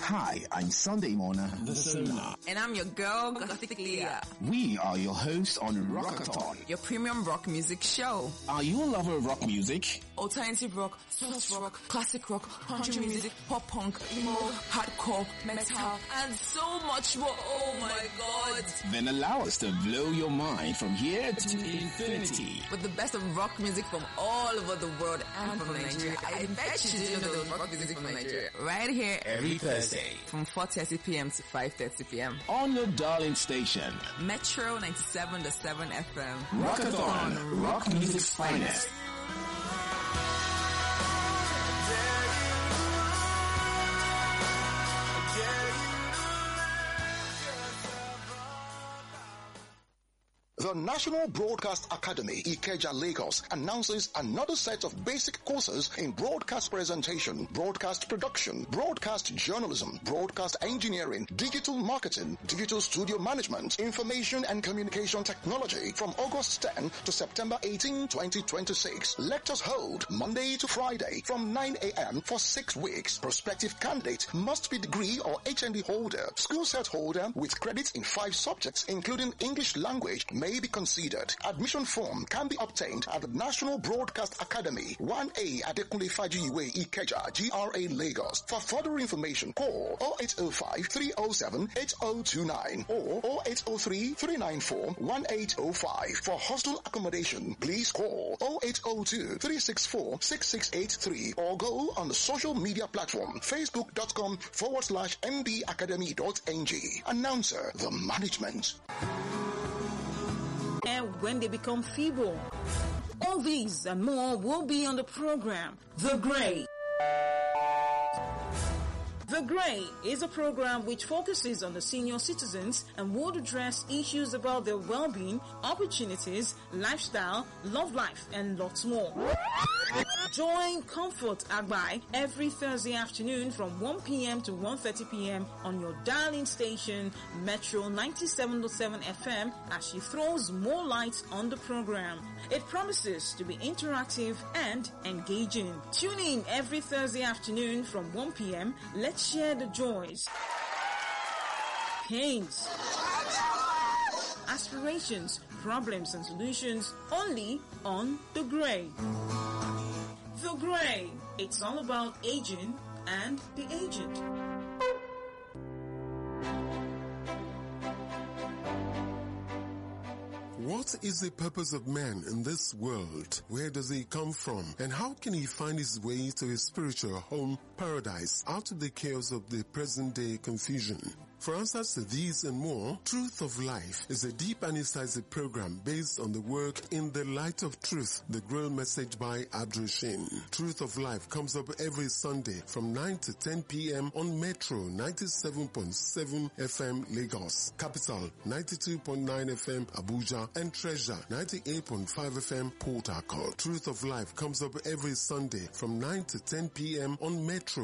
Hi, I'm Sunday Mona, the Sonar. And I'm your girl, Gothic Leah. We are your hosts on Rockathon, your premium rock music show. Are you a lover of rock music? Alternative rock, soft rock, classic rock, country music, pop punk, emo, hardcore, metal, and so much more. Oh my god. Then allow us to blow your mind from here to infinity. With the best of rock music from all over the world and from Nigeria. I bet you didn't know there was rock music from Nigeria. Right here every Thursday from 4:30 p.m. to 5:30 p.m. on your darling station, Metro 97.7 FM. Rockathon, rock music's finest. The National Broadcast Academy, Ikeja, Lagos, announces another set of basic courses in broadcast presentation, broadcast production, broadcast journalism, broadcast engineering, digital marketing, digital studio management, information and communication technology from August 10 to September 18, 2026. Lectures hold Monday to Friday from 9 a.m. for 6 weeks. Prospective candidate must be degree or HND holder, school set holder with credits in 5 subjects, including English language, may be considered. Admission form can be obtained at the National Broadcast Academy, 1A Adekunle Fajiwe Ikeja, GRA Lagos. For further information, call 0805-307-8029 or 0803-394-1805. For hostel accommodation, please call 0802-364-6683 or go on the social media platform facebook.com/mbacademy.ng. Announcer, the management. And when they become feeble. All these and more will be on the program, The Grey. The Grey is a program which focuses on the senior citizens and would address issues about their well-being, opportunities, lifestyle, love life, and lots more. Join Comfort Agbai every Thursday afternoon from 1 p.m. to 1:30 p.m. on your darling station, Metro 97.7 FM, as she throws more light on the program. It promises to be interactive and engaging. Tune in every Thursday afternoon from 1 p.m. Let's share the joys, pains, aspirations, problems and solutions only on The Grey. The Grey. It's all about aging and the aged. What is the purpose of man in this world? Where does he come from? And how can he find his way to his spiritual home, paradise, out of the chaos of the present-day confusion? For answers to these and more, Truth of Life is a deep and incisive program based on the work In the Light of Truth, the Grail message by Abdul-Shin. Truth of Life comes up every Sunday from 9 to 10 p.m. on Metro 97.7 FM Lagos, Capital 92.9 FM Abuja, and Treasure 98.5 FM Port Harcourt. Truth of Life comes up every Sunday from 9 to 10 p.m. on Metro